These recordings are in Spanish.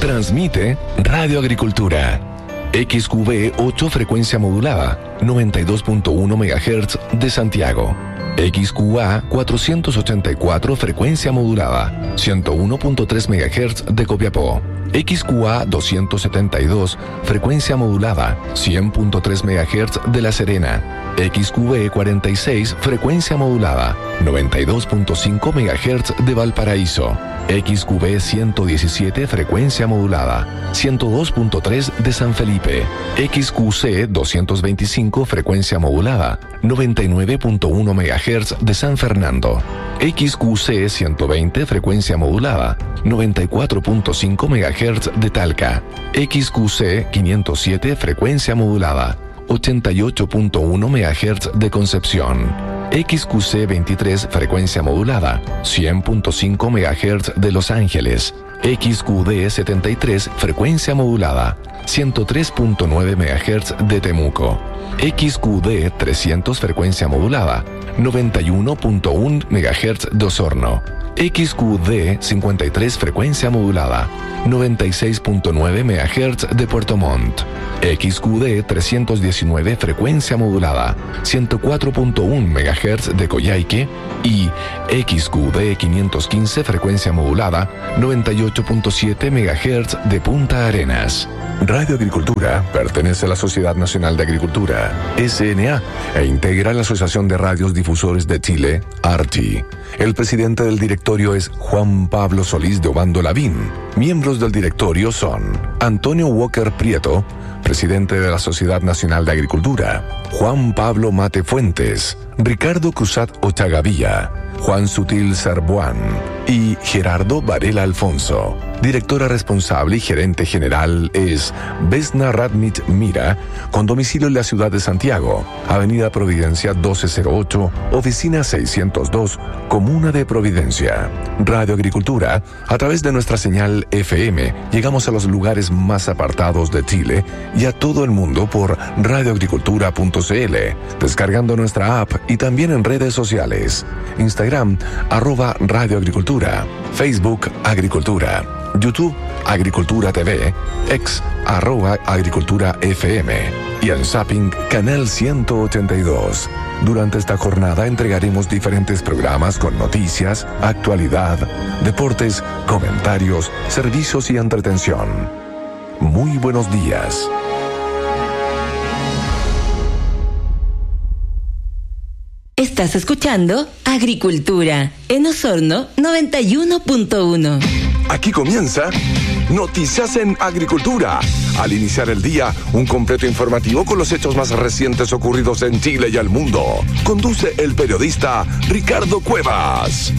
Transmite Radio Agricultura. XQB 8 frecuencia modulada, 92.1 MHz de Santiago. XQA 484 frecuencia modulada, 101.3 MHz de Copiapó. XQA 272 frecuencia modulada, 100.3 MHz de La Serena. XQB 46 frecuencia modulada, 92.5 MHz de Valparaíso. XQB 117 frecuencia modulada, 102.3 de San Felipe. XQC 225 frecuencia modulada, 99.1 MHz de San Fernando. XQC 120 frecuencia modulada, 94.5 MHz de Talca. XQC 507 frecuencia modulada, 88.1 MHz de Concepción. XQC 23 frecuencia modulada, 100.5 MHz de Los Ángeles. XQD 73 frecuencia modulada, 103.9 MHz de Temuco. XQD 300 frecuencia modulada, 91.1 MHz de Osorno. XQD 53 frecuencia modulada, 96.9 MHz de Puerto Montt. XQD 319 frecuencia modulada, 104.1 MHz de Coyhaique. Y XQD 515 frecuencia modulada, 98.7 MHz de Punta Arenas. Radio Agricultura pertenece a la Sociedad Nacional de Agricultura, SNA, e integra la Asociación de Radios Difusores de Chile, ARTI. El presidente del directorio es Juan Pablo Solís de Obando Lavín. Miembros del directorio son Antonio Walker Prieto, presidente de la Sociedad Nacional de Agricultura; Juan Pablo Mate Fuentes; Ricardo Cruzat Ochagavía; Juan Sutil Sarbuán y Gerardo Varela Alfonso. Directora responsable y gerente general es Vesna Radmich Mira, con domicilio en la ciudad de Santiago, Avenida Providencia 1208, Oficina 602, Comuna de Providencia. Radio Agricultura, a través de nuestra señal FM, llegamos a los lugares más apartados de Chile y a todo el mundo por radioagricultura.cl, descargando nuestra app y también en redes sociales. Instagram, @radioagricultura, Facebook Agricultura, YouTube Agricultura TV, X @Agricultura FM y en Zapping Canal 182. Durante esta jornada entregaremos diferentes programas con noticias, actualidad, deportes, comentarios, servicios y entretención. Muy buenos días. Estás escuchando Agricultura en Osorno 91.1. Aquí comienza Noticias en Agricultura. Al iniciar el día, un completo informativo con los hechos más recientes ocurridos en Chile y al mundo. Conduce el periodista Ricardo Cuevas.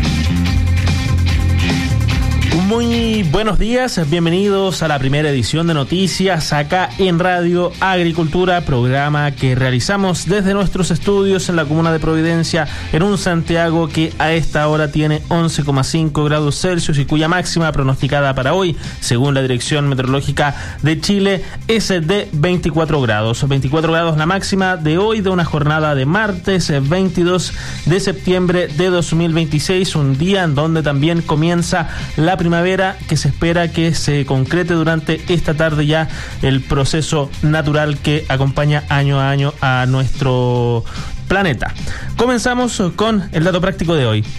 Muy buenos días, bienvenidos a la primera edición de Noticias acá en Radio Agricultura, programa que realizamos desde nuestros estudios en la comuna de Providencia, en un Santiago que a esta hora tiene 11,5 grados Celsius y cuya máxima pronosticada para hoy, según la Dirección Meteorológica de Chile, es de 24 grados. 24 grados la máxima de hoy, de una jornada de martes 22 de septiembre de 2026, un día en donde también comienza la primavera, que se espera que se concrete durante esta tarde ya el proceso natural que acompaña año a año a nuestro planeta. Comenzamos con el dato práctico de hoy.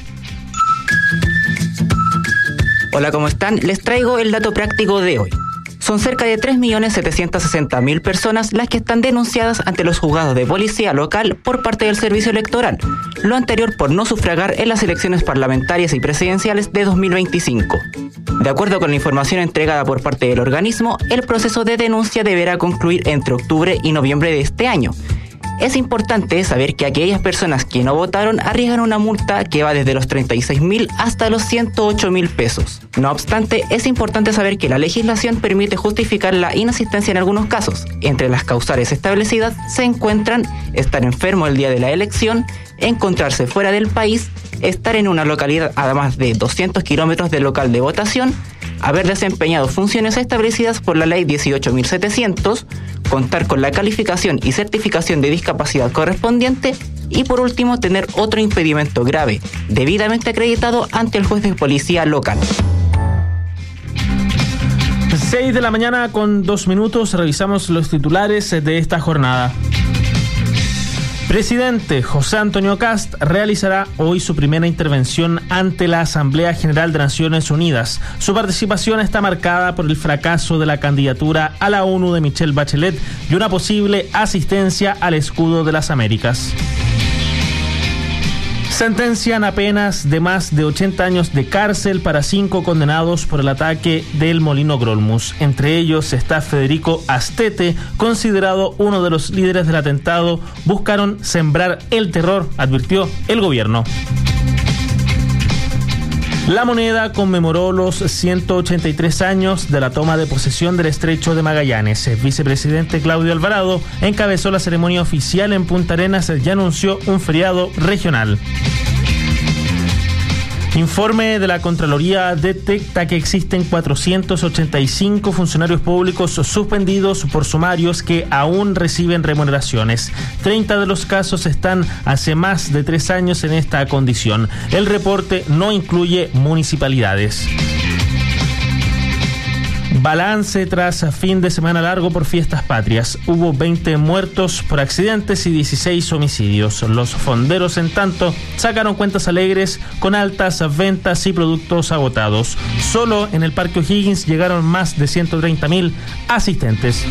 Hola, ¿cómo están? Les traigo el dato práctico de hoy. Son cerca de 3.760.000 personas las que están denunciadas ante los juzgados de policía local por parte del servicio electoral, lo anterior por no sufragar en las elecciones parlamentarias y presidenciales de 2025. De acuerdo con la información entregada por parte del organismo, el proceso de denuncia deberá concluir entre octubre y noviembre de este año. Es importante saber que aquellas personas que no votaron arriesgan una multa que va desde los 36.000 hasta los 108.000 pesos. No obstante, es importante saber que la legislación permite justificar la inasistencia en algunos casos. Entre las causales establecidas se encuentran estar enfermo el día de la elección, encontrarse fuera del país, estar en una localidad a más de 200 kilómetros del local de votación, haber desempeñado funciones establecidas por la ley 18.700, contar con la calificación y certificación de discapacidad correspondiente y, por último, tener otro impedimento grave, debidamente acreditado ante el juez de policía local. 6 de la mañana con 2 minutos, revisamos los titulares de esta jornada. Presidente José Antonio Kast realizará hoy su primera intervención ante la Asamblea General de Naciones Unidas. Su participación está marcada por el fracaso de la candidatura a la ONU de Michelle Bachelet y una posible asistencia al escudo de las Américas. Sentencian a penas de más de 80 años de cárcel para 5 condenados por el ataque del Molino Grolmus. Entre ellos está Federico Astete, considerado uno de los líderes del atentado. Buscaron sembrar el terror, advirtió el gobierno. La Moneda conmemoró los 183 años de la toma de posesión del Estrecho de Magallanes. El vicepresidente Claudio Alvarado encabezó la ceremonia oficial en Punta Arenas y anunció un feriado regional. Informe de la Contraloría detecta que existen 485 funcionarios públicos suspendidos por sumarios que aún reciben remuneraciones. 30 de los casos están hace más de 3 años en esta condición. El reporte no incluye municipalidades. Balance tras fin de semana largo por fiestas patrias. Hubo 20 muertos por accidentes y 16 homicidios. Los fonderos, en tanto, sacaron cuentas alegres con altas ventas y productos agotados. Solo en el Parque O'Higgins llegaron más de 130.000 asistentes.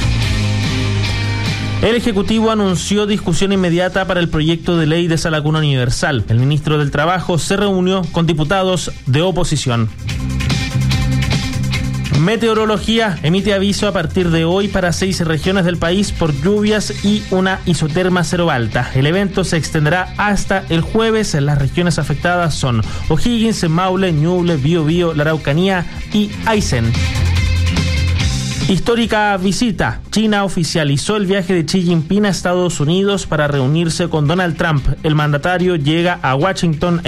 El Ejecutivo anunció discusión inmediata para el proyecto de ley de Sala Cuna Universal. El ministro del Trabajo se reunió con diputados de oposición. Meteorología emite aviso a partir de hoy para 6 regiones del país por lluvias y una isoterma cero alta. El evento se extenderá hasta el jueves. Las regiones afectadas son O'Higgins, Maule, Ñuble, Biobío, la Araucanía y Aysén. Histórica visita. China oficializó el viaje de Xi Jinping a Estados Unidos para reunirse con Donald Trump. El mandatario llega a Washington